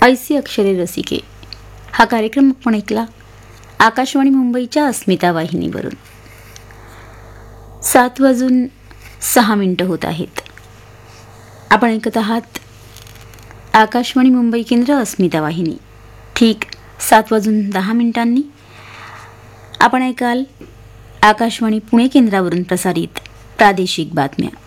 ऐसी अक्षरे रसिके हा कार्यक्रम आपण ऐकला आकाशवाणी मुंबईच्या अस्मिता वाहिनीवरून. 7:06 होत आहेत. आपण ऐकत आहात आकाशवाणी मुंबई केंद्र अस्मिता वाहिनी. ठीक 7:10 आपण ऐकाल आकाशवाणी पुणे केंद्रावरून प्रसारित प्रादेशिक बातम्या.